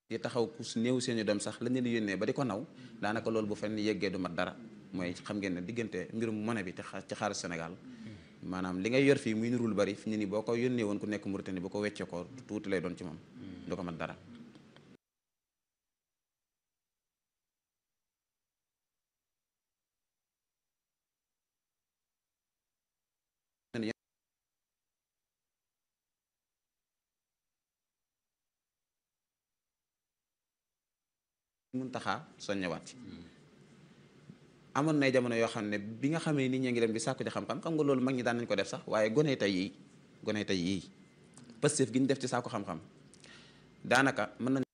di taxaw ku néew seeni doom sax lañ leen di yónnee ba di ko naw daanaka loolu bu fenn yeggee du mat dara mooy xam ngeen ne diggante mbirum monnaie bi te ci xaalis Sénégal maanaam li ngay yor fii muy nurul bari fi ñu ni boo ko yónnee woon ku nekk Mauritanie bu ko weccee ko tuuti lay doon ci moom du ko mat dara. mun taxaa soññewaat ci amoon nay jamono yoo xam ne bi nga xamee nit ñi ngi dem di sàkku ci xam-xam xam nga loolu mag ñi daan nañ ko def sax waaye gone tey yii Pastef gi ñu def ci sàkku xam-xam daanaka mën nañ